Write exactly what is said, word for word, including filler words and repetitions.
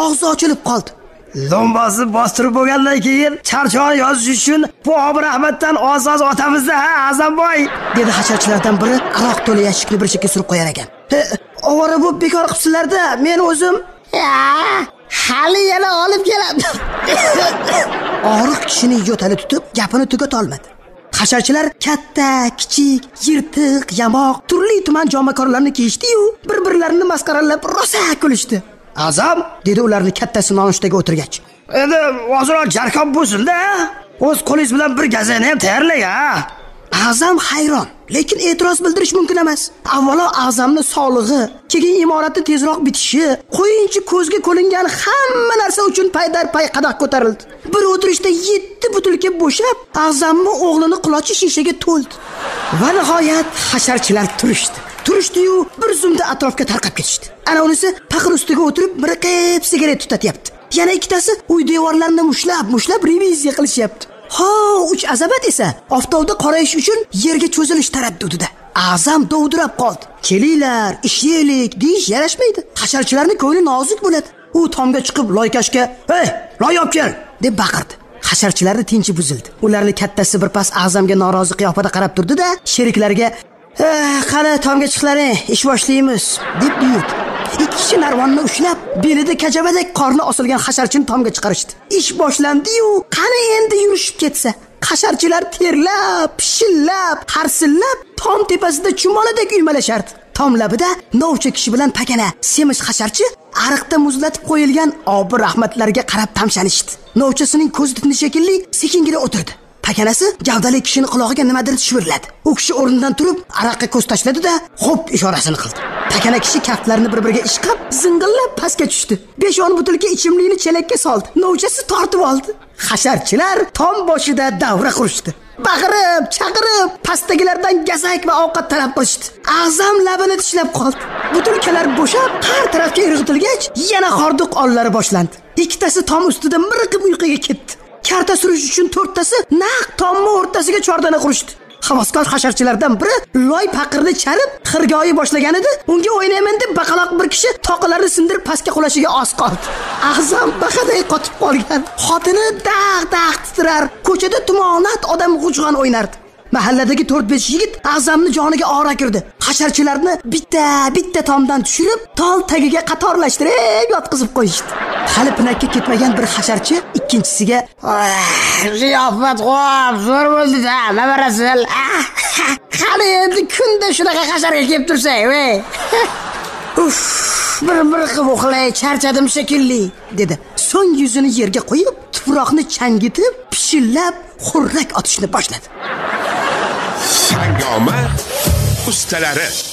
og'zi ochilib qoldi. Lombasi bostirib bo'lgandan keyin charchoqni yozish uchun Bobur Ahmaddan ozoz otamizni ha Azamboy, dedi hasharchilardan biri aroq to'la yashikni bir chekka surib qo'yar ekan. Ovora bu bekor qilibsizlar-da, men o'zim hali yana olib keladim. Og'riq kishini yo'tali tutib, gapini tugata olmadi. Hasharchilar katta, kichik, yirtiq, yamoq, turli tuman jomakorlarni kiyishdi-yu, bir-birlarini masxaralab rosa kulishdi. Azam, dedi ularni kattasi nonushtaga o'tirgach. Endi hozir jarkon bo'lsin-da. O'z qo'lingiz bilan bir gazani ham tayyorlang ha. Azam hayron, lekin e'tiroz bildirish mumkin emas. Avvalo Azamning sog'lig'i, keyin imoratning tezroq bitishi, qo'yinchi ko'zga ko'lingan hamma narsa uchun paydar-pay qadoq ko'tarildi. Bir o'tirishda yetti butilka bo'shab, Azamning o'g'lini qulochi shishaga to'ldi. Va nihoyat hasharchilar turishdi. Turishdi-yu, bir zumda atrofga tarqab ketishdi. Ana unisi paqir ustiga o'tirib, miriqib sigaret tutatyapti. Yana ikkitasi uy devorlarini mushlab, mushlab reviziya qilishyapti. Ha, uch azabat esa oftobda qorayish uchun yerga cho'zilish taraddudida. Azam dovdirab qoldi. Kelinglar, ishlaylik, deyish yarashmaydi. Hasharchilarning ko'ngli nozik bo'ladi. U tomga chiqib loykashga, "Hey, loy olib kel!" deb baqirdi. Hasharchilarning tinchi buzildi. Ularning kattasi birpas Azamga norozi qiyofada qarab turdi-da, sheriklariga "Eh, qani tomga chiqlaring, ish boshlaymiz" deb buyurdi. Ikki kishi narvonni ushlab, belida kajabadek qorni osilgan hasharchini tomga chiqarishdi. Ish boshlandi-yu, qani endi yurishib ketsa. Hasharchilar terlab, pishillab, harsillab tom tepasida chumoladek uymalashardi. Tom labida novcha kishi bilan pakana, semiz hasharchi ariqda muzlatib qo'yilgan obi rahmatlarga qarab tamshanishdi. Novchasining ko'zi tindi shekilli, sekingina o'tirdi. Pakanasi gavdali kishining quloqiga nimadir shivirladi. U kishi o'rnidan turib, araqqa ko'z tashladi-da, xo'p ishorasini qildi. Pakana kishi kaftlarini bir-biriga ishqab, zing'illab pastga tushdi. besh o'n butilka ichimlikni chelakka soldi. Novchasi tortib oldi. Hasharchilar tom boshida davra qurishdi. Baqirib, chaqirib, pastdagilardan gazak va ovqat talab qilishdi. Azam labini tishlab qoldi. Butilkalar bo'shab, har tarafga irg'itilgach, yana hordiq ollari boshlandi. Ikkitasi tom ustida miriqib uyquga ketdi. Karta surish uchun to'rttasi naq tomni o'rtasiga chordana qurishdi. Havaskor hasharchilardan biri loy paqirni charib, xirgoyi boshlaganida, unga o'ynayman deb baqaloq bir kishi toqalarini sindirib pastga qulashiga oz qoldi. Azam baqaday qotib qolgan. Xotini daq-daq titrar, ko'chada tumonat odam g'ujg'on o'ynardi. Mahalladagi to'rt besh yigit Azamni joniga ora kirdi. Hasharchilarni bitta-bitta tomdan tushirib, tol tagiga qatorlashtirib yotqizib qo'yishdi. Hali pinakka ketmagan bir hasharchi ikkinchisiga "Ziyofat qo'yib, zo'r bo'ldi-da, nima rasul? Qani endi kunda shunaqa hasharga kelib tursak, ey. Uf, bir-bir qilib uxlay, charchadim shekilli", dedi. So'ng yuzini yerga qo'yib, tuproqni changitib, pishillab, xurrak otishni boshladi. Sangoma ustalari